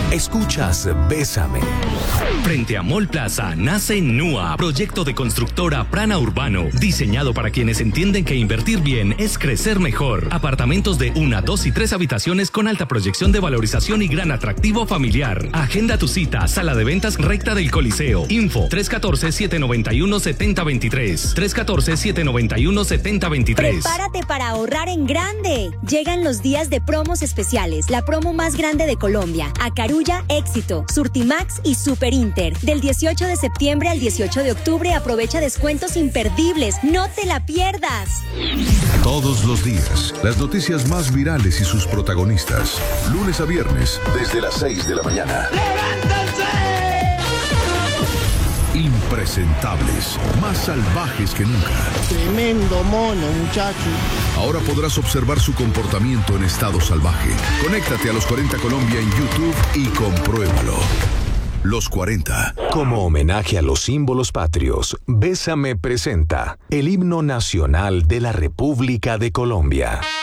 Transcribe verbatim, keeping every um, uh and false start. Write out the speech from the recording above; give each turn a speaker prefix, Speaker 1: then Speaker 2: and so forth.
Speaker 1: Escuchas Bésame.
Speaker 2: Frente a Mall Plaza nace NUA, proyecto de constructora Prana Urbano, diseñado para quienes entienden que invertir bien es crecer mejor. Apartamentos de una, dos y tres habitaciones con alta proyección de valorización y gran atractivo familiar. Agenda tu cita, sala de ventas recta del Coliseo. Info tres uno cuatro, siete nueve uno, siete cero dos tres. tres uno cuatro, siete nueve uno, siete cero dos tres.
Speaker 3: Prepárate para ahorrar en grande. Llegan los días de promos especiales, la promo más grande de Colombia. Acarulla, Éxito, Surtimax y Super Inter. Del dieciocho de septiembre al dieciocho de octubre aprovecha descuentos imperdibles. ¡No te la pierdas!
Speaker 4: Todos los días, las noticias más virales y sus protagonistas. Lunes a viernes, desde las seis de la mañana.
Speaker 5: ¡Levántense!
Speaker 4: Impresentables, más salvajes que nunca.
Speaker 6: Tremendo mono, muchacho.
Speaker 4: Ahora podrás observar su comportamiento en estado salvaje. Conéctate a Los cuarenta Colombia en YouTube y compruébalo. Los cuarenta.
Speaker 1: Como homenaje a los símbolos patrios, Bésame presenta el himno nacional de la República de Colombia.